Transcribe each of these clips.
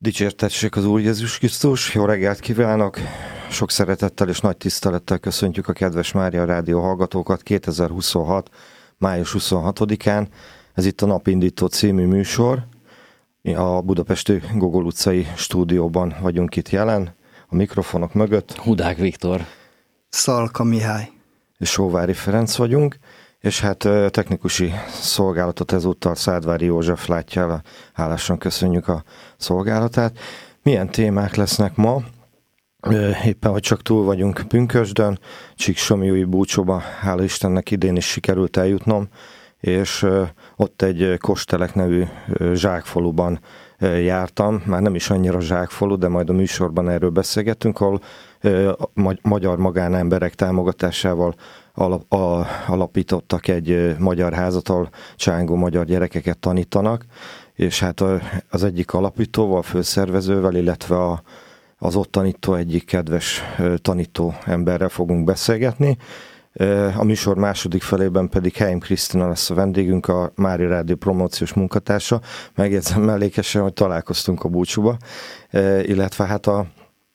Dicsértessék az Úr Jézus Krisztus, jó reggelt kívánok! Sok szeretettel és nagy tisztelettel köszöntjük a kedves Mária Rádió hallgatókat 2026. május 26-án. Ez itt a Napindító című műsor. A budapesti Gogol utcai stúdióban vagyunk itt jelen, a mikrofonok mögött. Hudák Viktor. Szalka Mihály. És Sóvári Ferenc vagyunk. És hát technikusi szolgálatot ezúttal Szádvári József látja el, hálásan köszönjük a szolgálatát. Milyen témák lesznek ma? Éppen, hogy csak túl vagyunk Pünkösdön, Csíksomlyói búcsóba, hála Istennek idén is sikerült eljutnom, és ott egy Kostelek nevű zsákfaluban jártam, már nem is annyira zsákfalu, de majd a műsorban erről beszélgetünk, ahol magyar magánemberek támogatásával alapítottak egy magyar házat, ahol csángó magyar gyerekeket tanítanak, és hát az egyik alapítóval, főszervezővel, illetve az ott tanító egyik kedves tanító emberrel fogunk beszélgetni. A műsor második felében pedig Heim Krisztina lesz a vendégünk, a Mária Rádió promóciós munkatársa. Megjegyzem mellékesen, hogy találkoztunk a búcsúba, illetve hát a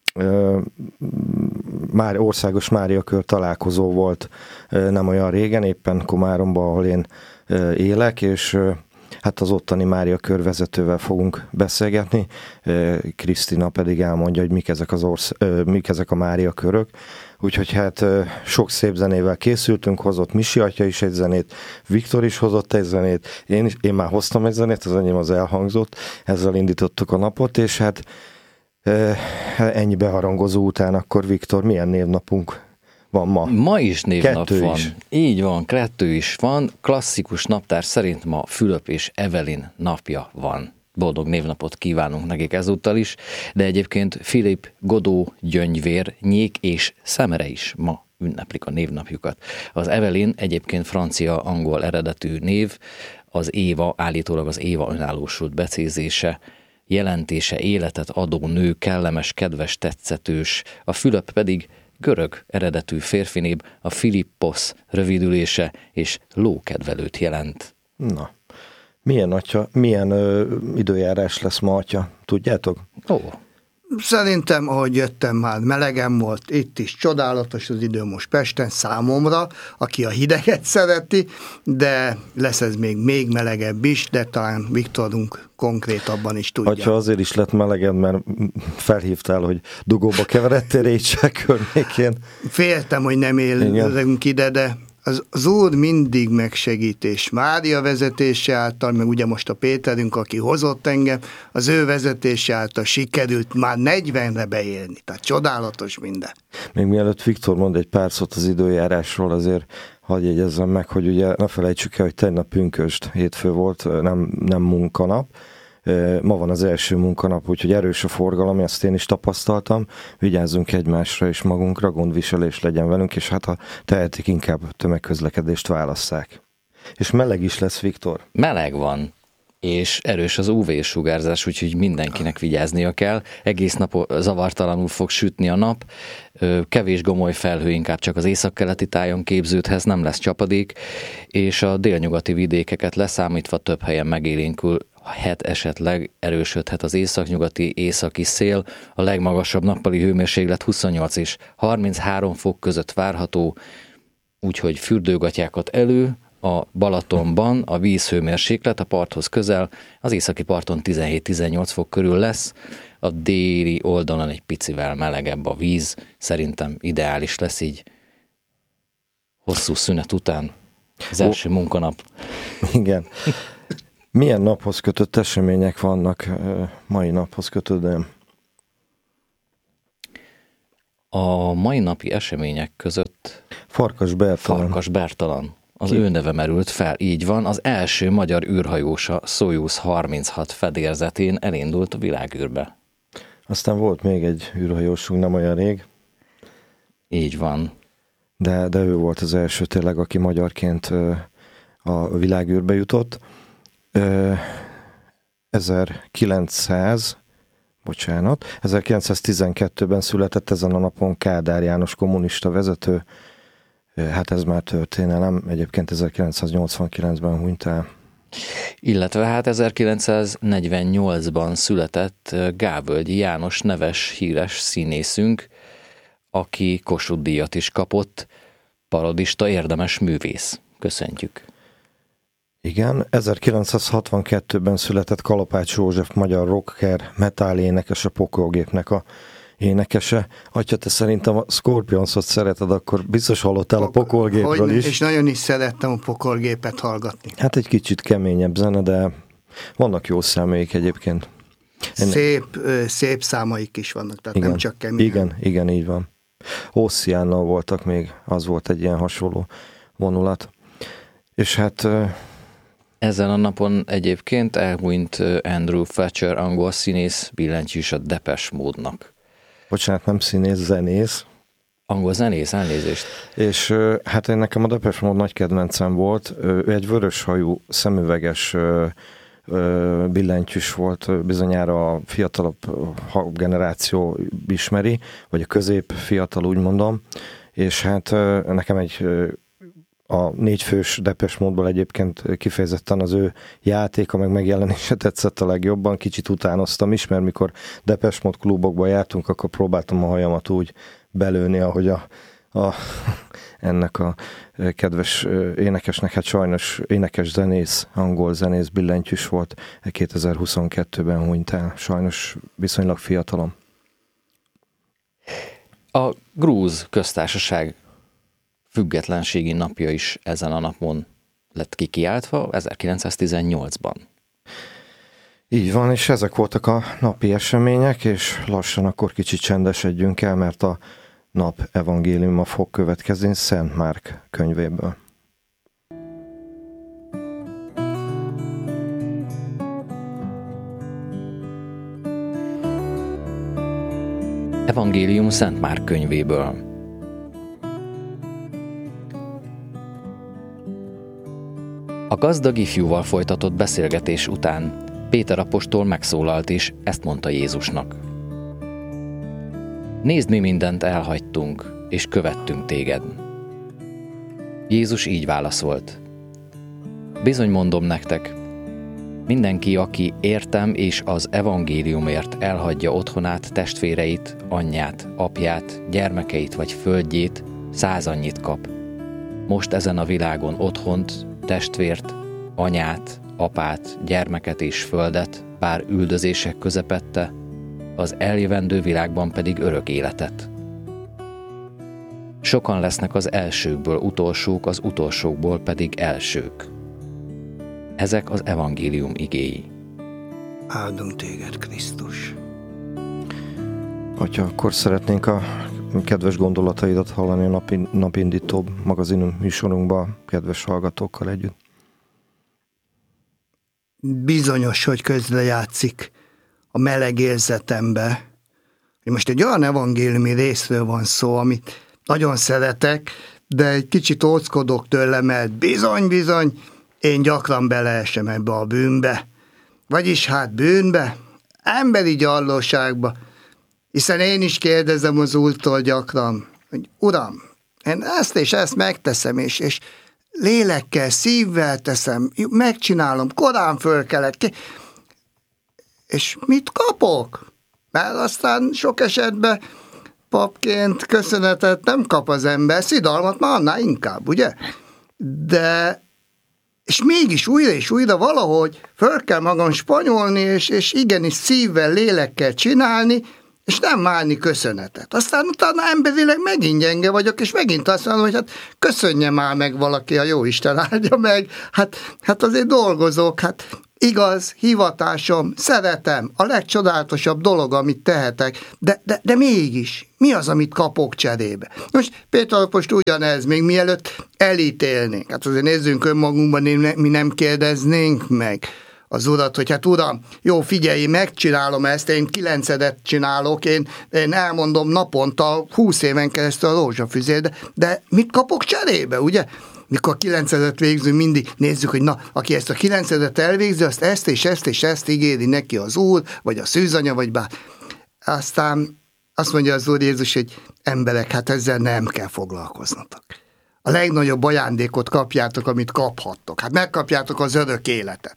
országos Mária kör találkozó volt nem olyan régen, éppen Komáromban, ahol én élek, és hát az ottani Mária kör vezetővel fogunk beszélgetni. Krisztina pedig elmondja, hogy mik ezek a Mária körök. Úgyhogy hát sok szép zenével készültünk, hozott Misi atya is egy zenét, Viktor is hozott egy zenét, én már hoztam egy zenét, az enyém az elhangzott, ezzel indítottuk a napot, és hát ennyi beharangozó után akkor, Viktor, milyen névnapunk van ma? Ma is névnap Kettő van. is. Így van, 2 is van. Klasszikus naptár szerint ma Fülöp és Evelin napja van. Boldog névnapot kívánunk nekik ezúttal is, de egyébként Filip, Godó, Gyöngyvér, Nyék és Szemere is ma ünneplik a névnapjukat. Az Evelin egyébként francia-angol eredetű név, az Éva, állítólag az Éva önállósult becézése, jelentése életet adó nő, kellemes, kedves, tetszetős, a Fülöp pedig görög eredetű férfinév, a Filippos rövidülése és lókedvelőt jelent. Na, milyen időjárás lesz ma, atya? Tudjátok? Szerintem, ahogy jöttem, már melegem volt, itt is csodálatos az idő most Pesten számomra, aki a hideget szereti, de lesz ez még melegebb is, de talán Viktorunk konkrétabban is tudja. Atya, azért is lett meleged, mert felhívtál, hogy dugóba keveredtél Récsek környékén. Féltem, hogy nem élünk ide, de az Úr mindig megsegít, és Mária vezetése által, meg ugye most a Péterünk, aki hozott engem, az ő vezetése által sikerült már 40-re beérni. Tehát csodálatos minden. Még mielőtt Viktor mond egy pár szót az időjárásról, azért hadd jegyezzem meg, hogy ugye ne felejtsük el, hogy tegnap pünkösd, hétfő volt, nem munkanap. Ma van az első munkanap, úgyhogy erős a forgalom, ezt én is tapasztaltam. Vigyázzunk egymásra és magunkra, gondviselés legyen velünk, és hát ha tehetik, inkább tömegközlekedést válasszák. És meleg is lesz, Viktor? Meleg van, és erős az UV-sugárzás, úgyhogy mindenkinek vigyáznia kell. Egész nap zavartalanul fog sütni a nap, kevés gomoly felhő, inkább csak az északkeleti tájon képződhez, nem lesz csapadék, és a délnyugati vidékeket leszámítva több helyen megélénkül, esetleg erősödhet az északnyugati északi szél, a legmagasabb nappali hőmérséklet 28 és 33 fok között várható, úgyhogy fürdőgatyákat elő. A Balatonban a vízhőmérséklet a parthoz közel, az északi parton 17-18 fok körül lesz, a déli oldalon egy picivel melegebb a víz, szerintem ideális lesz így hosszú szünet után, az első munkanap. Igen. Milyen naphoz kötött események vannak mai naphoz kötődően? A mai napi események között Farkas Bertalan. Az ő neve merült fel, így van. Az első magyar űrhajósa Szojuz 36 fedélzetén elindult a világűrbe. Aztán volt még egy űrhajósunk nem olyan rég. Így van. De ő volt az első tényleg, aki magyarként a világűrbe jutott. 1912-ben született ezen a napon Kádár János kommunista vezető. Hát ez már történelem. Egyébként 1989-ben hunyt el. Illetve hát 1948-ban született Gávölgyi János neves híres színészünk, aki Kossuth-díjat is kapott, parodista, érdemes művész. Köszöntjük. Igen, 1962-ben született Kalapács József, magyar rocker, metal énekes, a Pokolgépnek a énekese. Atya, te szerintem a Scorpionsot szereted, akkor biztos hallottál a Pokolgépről is. És nagyon is szerettem a Pokolgépet hallgatni. Hát egy kicsit keményebb zene, de vannak jó számaik egyébként. Szép számaik is vannak, tehát igen, nem csak kemény. Igen, így van. Ossiánnal voltak még, az volt egy ilyen hasonló vonulat. És hát... Ezen a napon egyébként elhunyt Andrew Fletcher, angol színész, billentyűs a Depeche Mode-nak. Bocsánat, nem színész, zenész. Angol zenész, elnézést. És hát nekem a Depeche Mode nagy kedvencem volt. Ő egy vöröshajú, szemüveges billentyűs volt, bizonyára a fiatalabb generáció ismeri, vagy a közép fiatal, úgy mondom. És hát nekem a 4 fős Depeche Mode-ból egyébként kifejezetten az ő játéka, meg megjelenése tetszett a legjobban. Kicsit utánoztam is, mert mikor Depeche Mode klubokban jártunk, akkor próbáltam a hajamat úgy belőni, ahogy ennek a kedves énekesnek, hát sajnos énekes zenész, angol zenész billentyűs volt, 2022-ben hunyt el, sajnos viszonylag fiatalom. A Grúz köztársaság függetlenségi napja is ezen a napon lett kikiáltva, 1918-ban. Így van, és ezek voltak a napi események, és lassan akkor kicsit csendesedjünk el, mert a nap evangéliuma fog következni Szent Márk könyvéből. Evangélium Szent Márk könyvéből. A gazdag ifjúval folytatott beszélgetés után Péter apostol megszólalt és ezt mondta Jézusnak. Nézd, mi mindent elhagytunk, és követtünk téged. Jézus így válaszolt. Bizony mondom nektek, mindenki, aki értem és az evangéliumért elhagyja otthonát, testvéreit, anyját, apját, gyermekeit vagy földjét, 100 annyit kap. Most ezen a világon otthont, testvért, anyát, apát, gyermeket és földet, pár üldözések közepette, az eljövendő világban pedig örök életet. Sokan lesznek az elsőkből utolsók, az utolsókból pedig elsők. Ezek az evangélium igéi. Áldunk téged, Krisztus! Atya, akkor szeretnénk a kedves gondolataidat hallani a napindító magazinum műsorunkban, kedves hallgatókkal együtt. Bizonyos, hogy közrejátszik a meleg érzetembe. Most egy olyan evangéliumi részről van szó, amit nagyon szeretek, de egy kicsit óckodok tőle, mert bizony, én gyakran beleesem ebbe a bűnbe. Vagyis hát bűnbe, emberi gyarlóságba, hiszen én is kérdezem az Úrtól gyakran, hogy Uram, én ezt és ezt megteszem, és lélekkel, szívvel teszem, megcsinálom, korán fölkelek, és mit kapok? Mert aztán sok esetben papként köszönetet nem kap az ember, szidalmat már annál inkább, ugye? De, és mégis újra és újra valahogy föl kell magam spanyolni, és igenis szívvel, lélekkel csinálni, és nem várni köszönetet. Aztán utána emberileg megint gyenge vagyok, és megint azt mondom, hogy hát köszönje már meg valaki, a jóisten áldja meg, hát azért dolgozok, hát igaz, hivatásom, szeretem, a legcsodálatosabb dolog, amit tehetek, de mégis, mi az, amit kapok cserébe? Most Péter most ugyanez, még mielőtt elítélnénk, hát azért nézzünk önmagunkban, mi nem kérdeznénk meg az Urat, hogy hát Uram, jó, figyelj, megcsinálom ezt, én 9-et csinálok, én elmondom naponta 20 éven keresztül a rózsafüzét, de mit kapok cserébe, ugye? Mikor 9-et végzünk, mindig nézzük, hogy na, aki ezt a 9-et elvégzi, azt ezt és ezt ígéri neki az Úr, vagy a szűzanya, vagy bár. Aztán azt mondja az Úr Jézus, hogy emberek, hát ezzel nem kell foglalkoznatok. a legnagyobb ajándékot kapjátok, amit kaphattok. Hát megkapjátok az örök életet.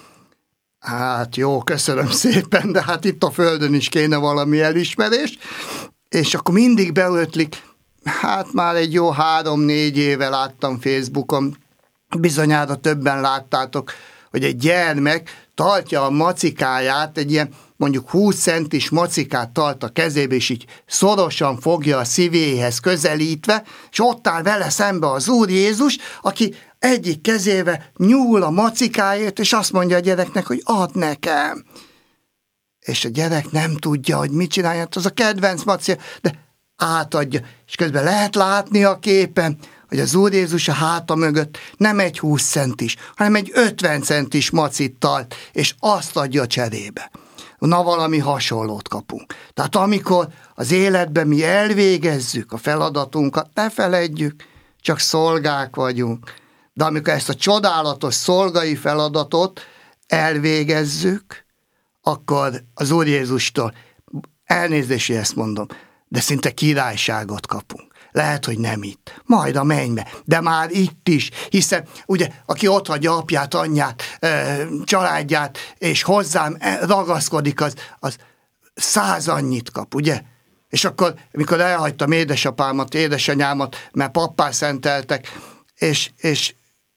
Hát jó, köszönöm szépen, de hát itt a Földön is kéne valami elismerés, és akkor mindig beötlik, hát már egy jó 3-4 éve láttam Facebookon, bizonyára többen láttátok, hogy egy gyermek tartja a macikáját, egy ilyen mondjuk 20 centis macikát tart a kezébe, és így szorosan fogja a szívéhez közelítve, és ott áll vele szembe az Úr Jézus, aki egyik kezével nyúl a macikáért, és azt mondja a gyereknek, hogy add nekem. És a gyerek nem tudja, hogy mit csinálja, az a kedvenc macia, de átadja. És közben lehet látni a képen, hogy az Úr Jézus a háta mögött nem egy 20 centis, hanem egy 50 centis macit tart, és azt adja cserébe. Na, valami hasonlót kapunk. Tehát amikor az életben mi elvégezzük a feladatunkat, ne feledjük, csak szolgák vagyunk. De amikor ezt a csodálatos szolgai feladatot elvégezzük, akkor az Úr Jézustól, elnézést, hogy ezt mondom, de szinte királyságot kapunk. Lehet, hogy nem itt, majd a mennybe, de már itt is, hiszen ugye, aki ott hagyja apját, anyját, családját, és hozzám ragaszkodik, az 100 annyit kap, ugye? És amikor elhagytam édesapámat, édesanyámat, mert pappá szenteltek, és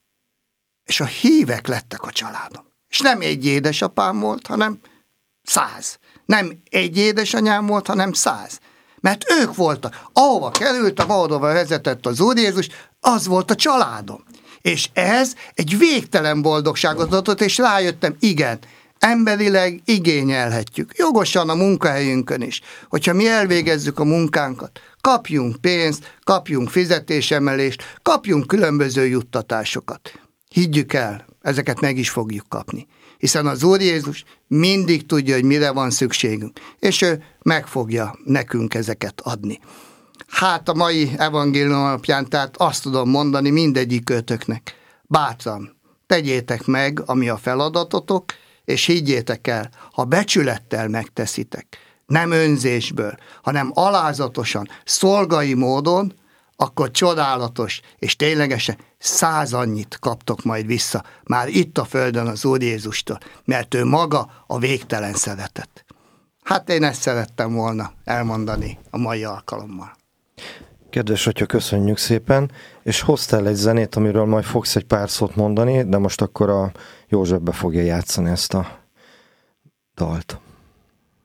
a hívek lettek a családom. És nem egy édesapám volt, hanem 100. Nem egy édesanyám volt, hanem 100. Mert ők voltak. Ahova kerültem, ahova vezetett az Úr Jézus, az volt a családom. És ez egy végtelen boldogságot adott, és rájöttem, igen, emberileg igényelhetjük. Jogosan a munkahelyünkön is. Hogyha mi elvégezzük a munkánkat, kapjunk pénzt, kapjunk fizetésemelést, kapjunk különböző juttatásokat. Higgyük el, ezeket meg is fogjuk kapni. Hiszen az Úr Jézus mindig tudja, hogy mire van szükségünk, és ő meg fogja nekünk ezeket adni. Hát a mai evangélium alapján, tehát azt tudom mondani mindegyik kötöknek, bátran, tegyétek meg, ami a feladatotok, és higgyétek el, ha becsülettel megteszitek, nem önzésből, hanem alázatosan, szolgai módon, akkor csodálatos, és ténylegesen 100 annyit kaptok majd vissza, már itt a Földön az Úr Jézustól, mert ő maga a végtelen szeretet. Hát én ezt szerettem volna elmondani a mai alkalommal. Kedves atya, köszönjük szépen, és hoztál egy zenét, amiről majd fogsz egy pár szót mondani, de most akkor a József be fogja játszani ezt a dalt.